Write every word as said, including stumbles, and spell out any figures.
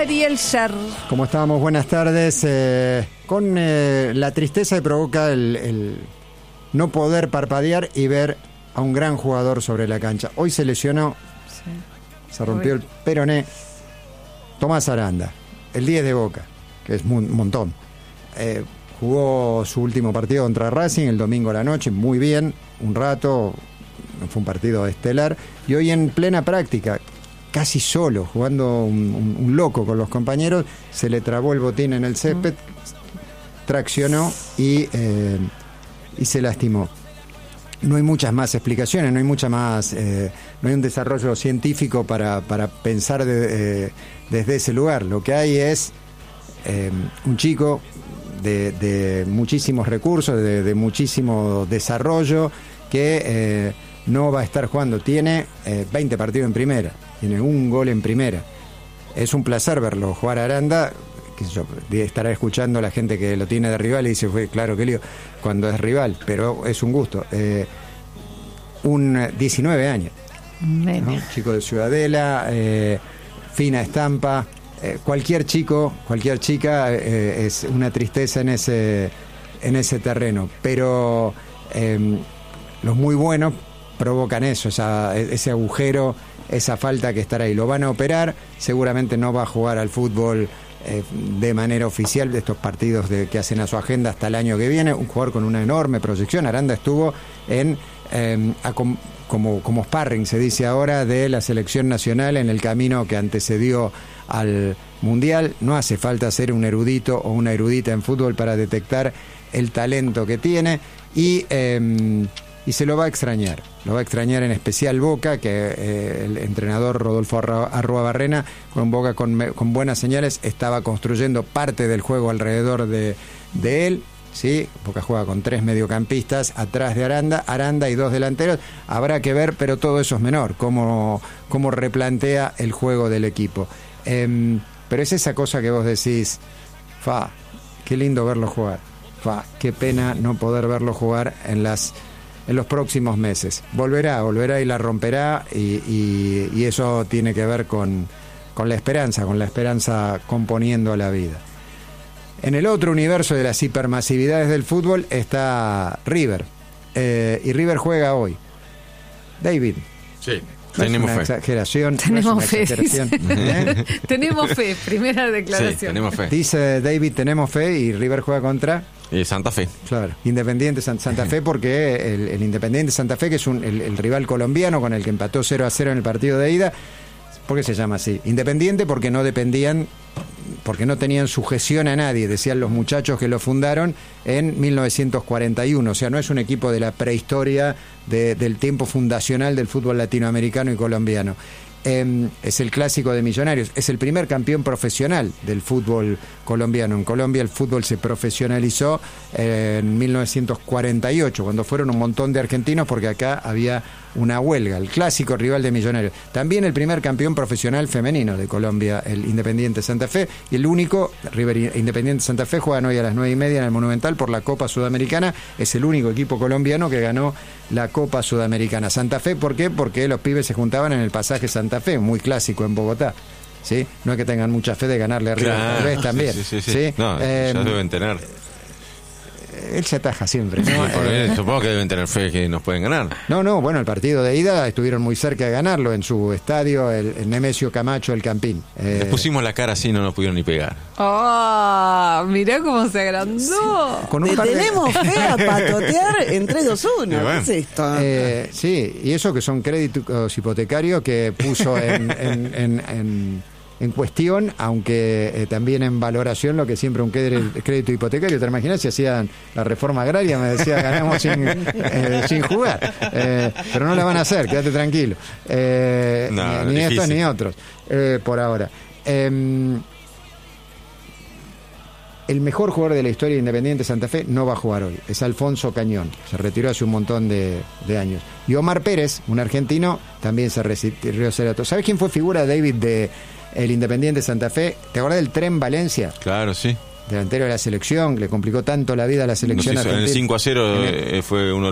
Ariel Sher. ¿Cómo estamos? Buenas tardes. Eh, con eh, la tristeza que provoca el, el no poder parpadear y ver a un gran jugador sobre la cancha. Hoy se lesionó, sí. se rompió Hoy. el peroné. Tomás Aranda, el diez de Boca, que es un montón. Eh, jugó su último partido contra Racing el domingo a la noche, muy bien, un rato, fue un partido estelar. Y hoy en plena práctica, casi solo, jugando un, un, un loco con los compañeros, se le trabó el botín en el césped, traccionó y, eh, y se lastimó. No hay muchas más explicaciones, no hay mucha más, eh, no hay un desarrollo científico para, para pensar de, eh, desde ese lugar. Lo que hay es eh, un chico de, de muchísimos recursos, de, de muchísimo desarrollo, que eh, no va a estar jugando. Tiene eh, veinte partidos en primera, tiene un gol en primera. Es un placer verlo jugar a Aranda. Qué sé yo, estará escuchando a la gente que lo tiene de rival y dice, fue claro que lío, cuando es rival, pero es un gusto. Eh, un diecinueve años, ¿no? Chico de Ciudadela, eh, fina estampa, eh, cualquier chico, cualquier chica eh, es una tristeza en ese, en ese terreno, pero eh, los muy buenos provocan eso, esa, ese agujero, esa falta que estará ahí. Lo van a operar, seguramente no va a jugar al fútbol Eh, de manera oficial de estos partidos de, que hacen a su agenda hasta el año que viene. Un jugador con una enorme proyección. Aranda estuvo en eh, a, com, como, como sparring, se dice ahora, de la selección nacional en el camino que antecedió al Mundial. No hace falta ser un erudito o una erudita en fútbol para detectar el talento que tiene y eh, y se lo va a extrañar, lo va a extrañar en especial Boca, que eh, el entrenador Rodolfo Arruabarrena, con Boca con, con buenas señales, estaba construyendo parte del juego alrededor de, de él, ¿sí? Boca juega con tres mediocampistas atrás de Aranda, Aranda y dos delanteros, habrá que ver, pero todo eso es menor, cómo, cómo replantea el juego del equipo. Eh, pero es esa cosa que vos decís, fa, qué lindo verlo jugar, fa, qué pena no poder verlo jugar en las... en los próximos meses. Volverá, volverá y la romperá y, y, y eso tiene que ver con, con la esperanza, con la esperanza componiendo a la vida. En el otro universo de las hipermasividades del fútbol está River. Eh, y River juega hoy. David. Sí. No tenemos es una fe. exageración. Tenemos no es una fe. Exageración. ¿Eh? Tenemos fe, primera declaración. Sí, tenemos fe. Dice David, tenemos fe, y River juega contra... Y Santa Fe. Claro, Independiente Santa Fe, porque el, el Independiente Santa Fe, que es un, el, el rival colombiano con el que empató cero a cero en el partido de ida. ¿Por qué se llama así? Independiente porque no dependían, porque no tenían sujeción a nadie, decían los muchachos que lo fundaron en mil novecientos cuarenta y uno. O sea, no es un equipo de la prehistoria de, del tiempo fundacional del fútbol latinoamericano y colombiano. Eh, es el clásico de Millonarios, es el primer campeón profesional del fútbol colombiano. En Colombia el fútbol se profesionalizó eh, en mil novecientos cuarenta y ocho, cuando fueron un montón de argentinos, porque acá había una huelga, el clásico rival de Millonarios. También el primer campeón profesional femenino de Colombia, el Independiente Santa Fe, y el único, River Independiente Santa Fe, juegan hoy a las nueve y media en el Monumental por la Copa Sudamericana. Es el único equipo colombiano que ganó la Copa Sudamericana. Santa Fe, ¿por qué? Porque los pibes se juntaban en el pasaje Santa Fe, muy clásico en Bogotá. ¿Sí? No es que tengan mucha fe de ganarle a River, Claro, tal vez también. Sí, sí, sí, ¿sí? sí. No, eh, ya deben tener. Él se ataja siempre, ¿no? Sí, porque eh, supongo que deben tener fe que nos pueden ganar. No, no, bueno, el partido de ida estuvieron muy cerca de ganarlo en su estadio, el, el Nemesio Camacho, el Campín. Eh, Les pusimos la cara así y no nos pudieron ni pegar. ¡Ah! Oh, mirá cómo se agrandó. con un Te par de- tenemos fe a patotear en tres dos uno. Y bueno. ¿Qué es esto? Eh, sí, y eso que son créditos hipotecarios que puso en, en, en, en, en cuestión, aunque eh, también en valoración, lo que siempre un crédito, crédito hipotecario. ¿Te imaginas si hacían la reforma agraria? Me decía, ganamos sin, eh, sin jugar. Eh, pero no la van a hacer, quédate tranquilo. Eh, No, ni ni difícil. estos ni otros, eh, por ahora. Eh, El mejor jugador de la historia de Independiente Santa Fe no va a jugar hoy. Es Alfonso Cañón. Se retiró hace un montón de, de años. Y Omar Pérez, un argentino, también se retiró hace rato. ¿Sabes quién fue figura, David, de el Independiente Santa Fe? ¿Te acordás del Tren Valencia? Claro, sí. Delantero de la selección, le complicó tanto la vida a la selección Nos hizo- en argentina. el cinco a cero En el- eh, fue uno